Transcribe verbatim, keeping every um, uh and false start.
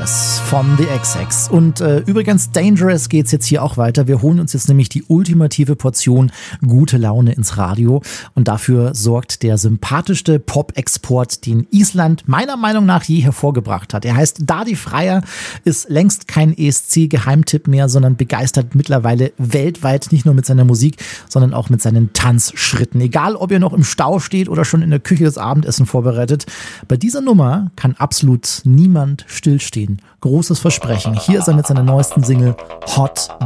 Dangerous von The X X. Und äh, übrigens, Dangerous geht's jetzt hier auch weiter. Wir holen uns jetzt nämlich die ultimative Portion gute Laune ins Radio. Und dafür sorgt der sympathischste Pop-Export, den Island meiner Meinung nach je hervorgebracht hat. Er heißt Daði Freyr, ist längst kein E S C-Geheimtipp mehr, sondern begeistert mittlerweile weltweit, nicht nur mit seiner Musik, sondern auch mit seinen Tanzschritten. Egal, ob ihr noch im Stau steht oder schon in der Küche das Abendessen vorbereitet. Bei dieser Nummer kann absolut niemand stillstehen. Großes Versprechen. Hier ist er mit seiner neuesten Single Hot